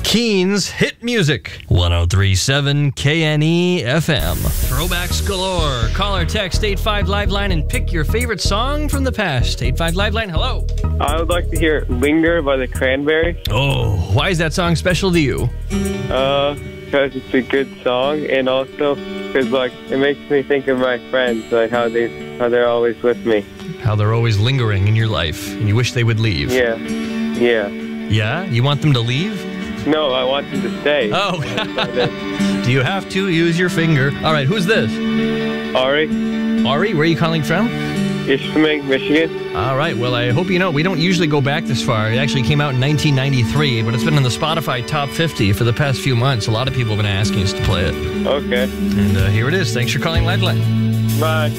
Keen's Hit Music, 103.7 KNE FM. Throwbacks galore. Call or text 85 Liveline and pick your favorite song from the past. 85 Liveline, hello. I would like to hear Linger by the Cranberries. Oh, why is that song special to you? Because it's a good song, and also because it makes me think of my friends, how they're always with me. How they're always lingering in your life, and you wish they would leave. Yeah. Yeah? You want them to leave? No, I want them to stay. Oh. Do you have to use your finger? All right, who's this? Ari, where are you calling from? Ishpeming, Michigan. All right, well, I hope you know, we don't usually go back this far. It actually came out in 1993, but it's been in the Spotify Top 50 for the past few months. A lot of people have been asking us to play it. Okay. And here it is. Thanks for calling Liveline. Bye.